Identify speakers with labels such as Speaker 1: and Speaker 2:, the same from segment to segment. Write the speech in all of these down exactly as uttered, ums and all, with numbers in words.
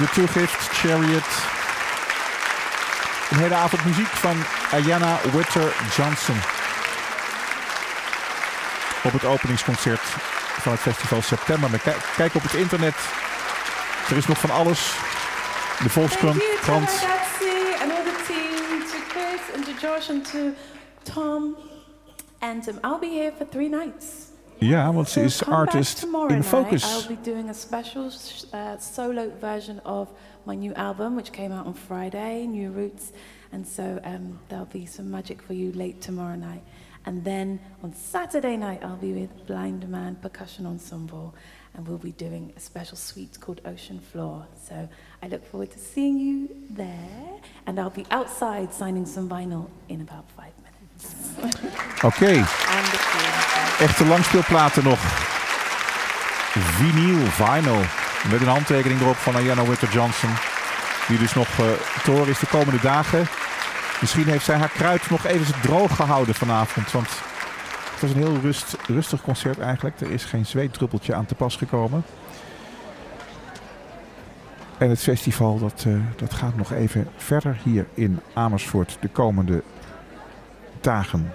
Speaker 1: De Toegift, Chariot. Een hele avond muziek van Ayanna Winter-Johnson. Op het openingsconcert van het festival September. Kijk op het internet. Er is nog van alles. De Volkskrant.
Speaker 2: Thank you to Ragazzi and all the team, to Chris and to Josh and to Tom. And um, I'll be here for three nights.
Speaker 1: Ja, want ze
Speaker 2: So
Speaker 1: is
Speaker 2: come
Speaker 1: artist
Speaker 2: back
Speaker 1: in focus.
Speaker 2: Night. I'll be doing a special uh, solo version of my new album, which came out on Friday, New Roots. And so um, there'll be some magic for you late tomorrow night. And then on Saturday night, I'll be with Blind Man Percussion Ensemble. And we'll be doing a special suite called Ocean Floor. So I look forward to seeing you there. And I'll be outside signing some vinyl in about five minutes.
Speaker 1: Oké. Okay. Echte langspeelplaten nog. Vinyl, vinyl. Met een handtekening erop van Ayanna Winter-Johnson. Die dus nog uh, te horen is de komende dagen. Misschien heeft zij haar kruid nog even droog gehouden vanavond. Want het was een heel rust, rustig concert eigenlijk. Er is geen zweetdruppeltje aan te pas gekomen. En het festival dat, uh, dat gaat nog even verder hier in Amersfoort de komende dagen.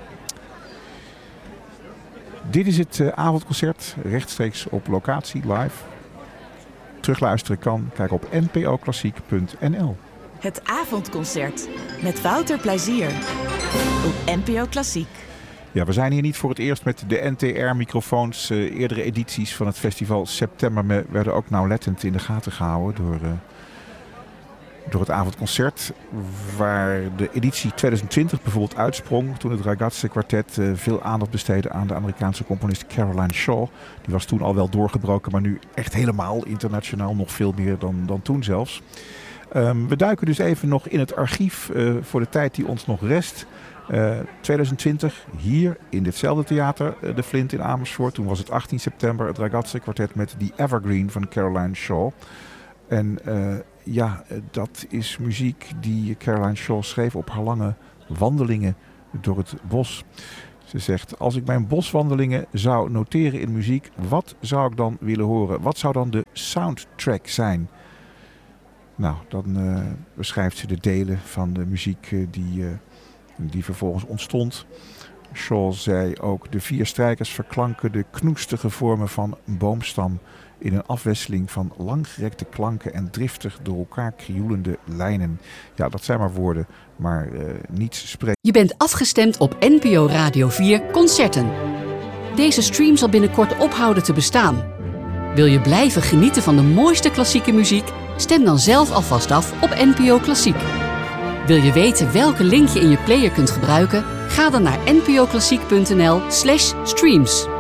Speaker 1: Dit is het uh, avondconcert, rechtstreeks op locatie, live. Terugluisteren kan, kijk op n p o klassiek punt n l.
Speaker 3: Het avondconcert met Wouter Plezier op N P O Klassiek.
Speaker 1: Ja, we zijn hier niet voor het eerst met de N T R-microfoons. Uh, eerdere edities van het festival September werden ook nauwlettend in de gaten gehouden door, uh, door het avondconcert. Waar de editie twintig twintig bijvoorbeeld uitsprong toen het Ragazzi kwartet uh, veel aandacht besteedde aan de Amerikaanse componist Caroline Shaw. Die was toen al wel doorgebroken, maar nu echt helemaal internationaal, nog veel meer dan, dan toen zelfs. Um, we duiken dus even nog in het archief uh, voor de tijd die ons nog rest. Uh, twintig twintig, hier in ditzelfde theater, uh, de Flint in Amersfoort. Toen was het achttien september, het Ragazzi kwartet met The Evergreen van Caroline Shaw. En uh, ja, dat is muziek die Caroline Shaw schreef op haar lange wandelingen door het bos. Ze zegt, als ik mijn boswandelingen zou noteren in muziek, wat zou ik dan willen horen? Wat zou dan de soundtrack zijn? Nou, dan uh, beschrijft ze de delen van de muziek uh, die, uh, die vervolgens ontstond. Shaw zei ook, de vier strijkers verklanken de knoestige vormen van een boomstam in een afwisseling van langgerekte klanken en driftig door elkaar krioelende lijnen. Ja, dat zijn maar woorden, maar uh, niets spreekt.
Speaker 4: Je bent afgestemd op N P O Radio vier Concerten. Deze stream zal binnenkort ophouden te bestaan. Wil je blijven genieten van de mooiste klassieke muziek? Stem dan zelf alvast af op N P O Klassiek. Wil je weten welke link je in je player kunt gebruiken? Ga dan naar n p o klassiek punt n l slash streams.